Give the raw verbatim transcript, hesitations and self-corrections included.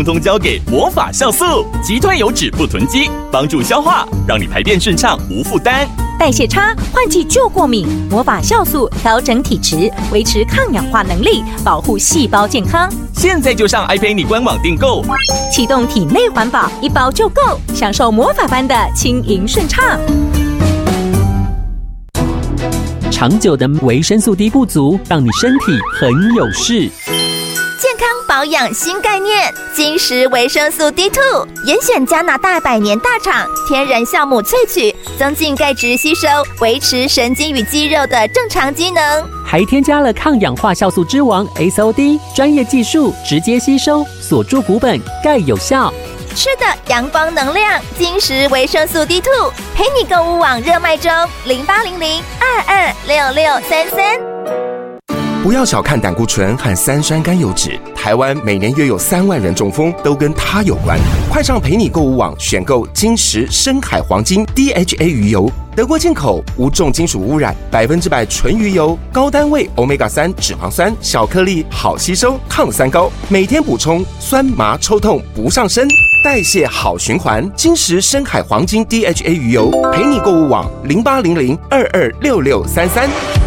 通通交给魔法酵素，击退油脂不囤积，帮助消化，让你排便顺畅无负担。 代谢差，换季就过敏，魔法酵素调整体质，维持抗氧化能力，保护细胞健康。 现在就上 iPay 官网订购， 启动体内环保，一包就够，享受魔法般的轻盈顺畅。 长久的维生素 D 不足，让你身体很有事。 健康保养新概念，金石维生素 D 二 严选加拿大百年大厂天然酵母萃取，增进钙质吸收，维持神经与肌肉的正常机能， 还添加了抗氧化酵素之王 S O D， 专业技术直接吸收，锁住骨本，钙有效。 吃的阳光能量，金石维生素 D 二 陪你购物网热卖中，零八零零二二六六三三。 不要小看胆固醇和三酸甘油脂，台湾每年约有三万人中风，都跟它有关。快上陪你购物网选购金石深海黄金 D H A 鱼油，德国进口，无重金属污染，百分之百纯鱼油，高单位 欧米伽三 脂肪酸，小颗粒，好吸收，抗三高，每天补充，酸麻抽痛不上身，代谢好循环。金石深海黄金 D H A 鱼油，陪你购物网零八零零二二六六三三。